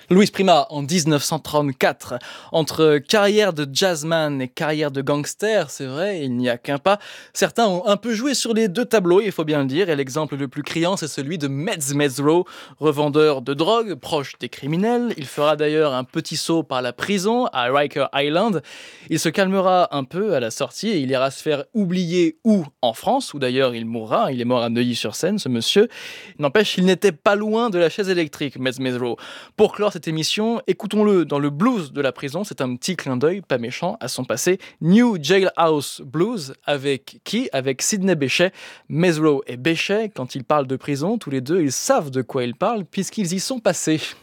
Louis Prima en 1934. Entre carrière de jazzman et carrière de gangster, c'est vrai, il n'y a qu'un pas. Certains ont un peu joué sur les deux tableaux, il faut bien le dire, et l'exemple le plus criant, c'est celui de Meds Mezzrow, revendeur de drogue, proche des criminels. Il fera d'ailleurs un petit saut par la prison à Riker Island. Il se calmera un peu à la sortie et il ira se faire oublier où en France, où d'ailleurs il mourra. Il est mort à Neuilly-sur-Seine, ce monsieur. N'empêche, il n'était pas loin de la chaise électrique, Meds Mezzrow. Pour clore cette émission, écoutons-le dans le blues de la prison. C'est un petit clin d'œil, pas méchant, à son passé. New Jailhouse Blues, avec qui? Avec Sidney Bechet. Mezzrow et Bechet, quand ils parlent de prison, tous les deux, ils savent de quoi ils parlent puisqu'ils y sont passés.